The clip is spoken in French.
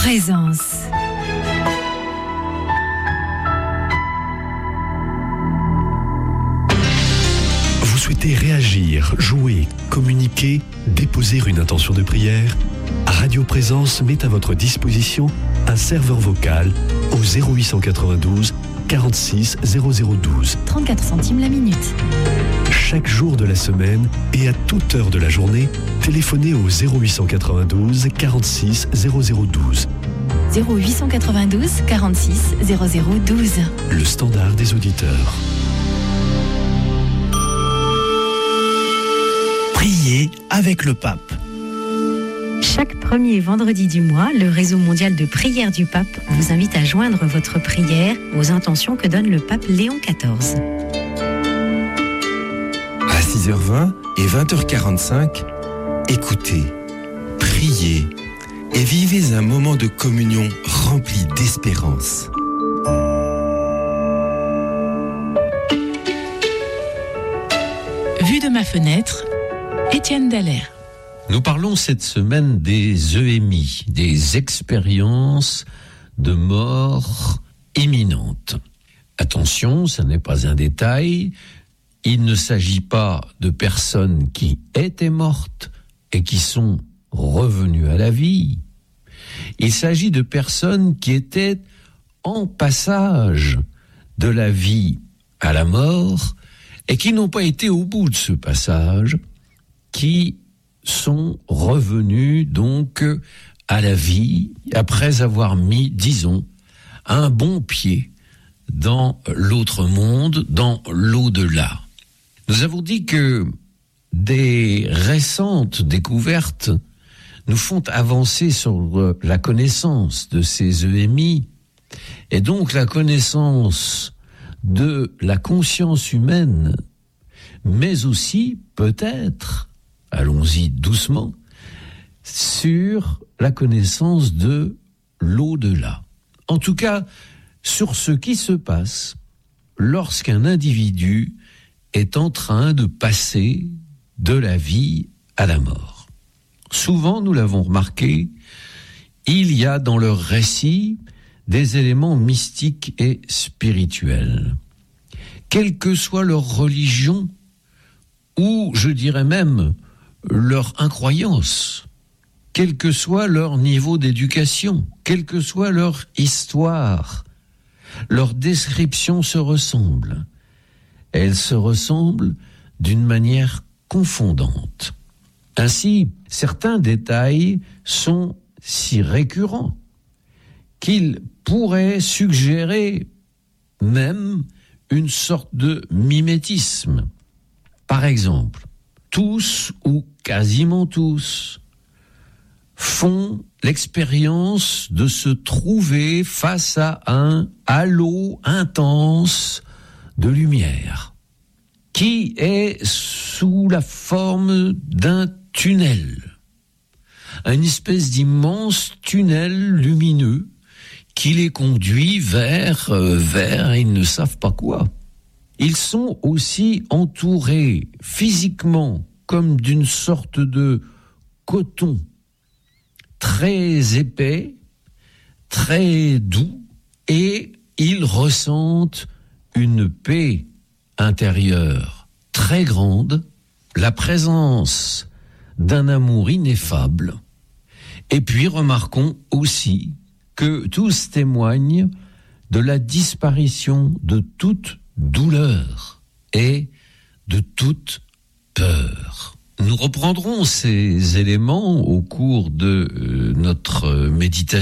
Présence. Vous souhaitez réagir, jouer, communiquer, déposer une intention de prière? Radio Présence met à votre disposition un serveur vocal au 0892 46 0012. 34 centimes la minute. Chaque jour de la semaine et à toute heure de la journée, téléphonez au 0892 46 0012. 0892 46 0012. Le standard des auditeurs. Priez avec le pape. Chaque premier vendredi du mois, le réseau mondial de prière du pape vous invite à joindre votre prière aux intentions que donne le pape Léon XIV. À 6h20 et 20h45, écoutez, priez et vivez un moment de communion rempli d'espérance. Vue de ma fenêtre, Étienne Dallaire. Nous parlons cette semaine des EMI, des expériences de mort imminente. Attention, ce n'est pas un détail. Il ne s'agit pas de personnes qui étaient mortes et qui sont revenues à la vie. Il s'agit de personnes qui étaient en passage de la vie à la mort et qui n'ont pas été au bout de ce passage, qui sont revenus donc à la vie après avoir mis, disons, un bon pied dans l'autre monde, dans l'au-delà. Nous avons dit que des récentes découvertes nous font avancer sur la connaissance de ces EMI et donc la connaissance de la conscience humaine, mais aussi peut-être, allons-y doucement, sur la connaissance de l'au-delà. En tout cas, sur ce qui se passe lorsqu'un individu est en train de passer de la vie à la mort. Souvent, nous l'avons remarqué, il y a dans leur récit des éléments mystiques et spirituels. Quelle que soit leur religion, ou je dirais même leur incroyance, quel que soit leur niveau d'éducation, quelle que soit leur histoire, leurs descriptions se ressemblent. Elles se ressemblent d'une manière confondante. Ainsi, certains détails sont si récurrents qu'ils pourraient suggérer même une sorte de mimétisme. Par exemple, tous ou quasiment tous font l'expérience de se trouver face à un halo intense de lumière qui est sous la forme d'un tunnel, une espèce d'immense tunnel lumineux qui les conduit vers ils ne savent pas quoi. Ils sont aussi entourés physiquement comme d'une sorte de coton très épais, très doux, et ils ressentent une paix intérieure très grande, la présence d'un amour ineffable. Et puis remarquons aussi que tous témoignent de la disparition de toute douleur et de toute peur. Nous reprendrons ces éléments au cours de notre méditation